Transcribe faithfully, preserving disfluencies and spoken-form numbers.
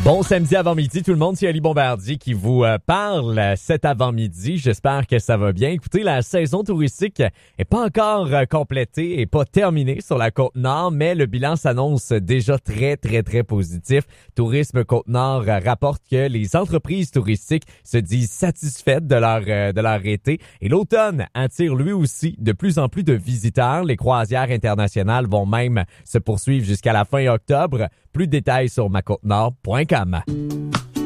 Bon samedi avant-midi, tout le monde, c'est Ali Bombardier qui vous euh, parle cet avant-midi. J'espère que ça va bien. Écoutez, la saison touristique est pas encore euh, complétée et pas terminée sur la Côte-Nord, mais le bilan s'annonce déjà très, très, très positif. Tourisme Côte-Nord euh, rapporte que les entreprises touristiques se disent satisfaites de leur, euh, de leur été et l'automne attire lui aussi de plus en plus de visiteurs. Les croisières internationales vont même se poursuivre jusqu'à la fin octobre. Plus de détails sur ma côte nord point com.